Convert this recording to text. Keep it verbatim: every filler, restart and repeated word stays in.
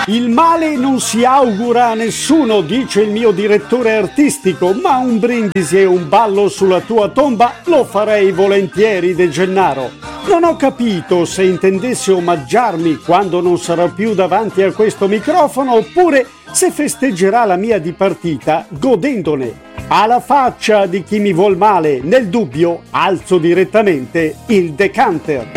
Il male non si augura a nessuno, dice il mio direttore artistico, ma un brindisi e un ballo sulla tua tomba lo farei volentieri, De Gennaro. Non ho capito se intendesse omaggiarmi quando non sarò più davanti a questo microfono oppure se festeggerà la mia dipartita godendone. Alla faccia di chi mi vuol male, nel dubbio alzo direttamente il decanter.